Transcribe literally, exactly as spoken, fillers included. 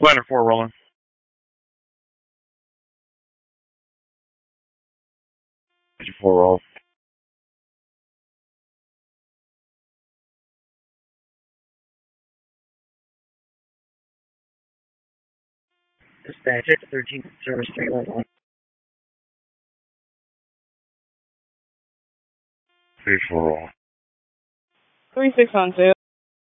Ladder four rolling. four roll. Dispatch at thirteen service three one one. three four roll. three six on two.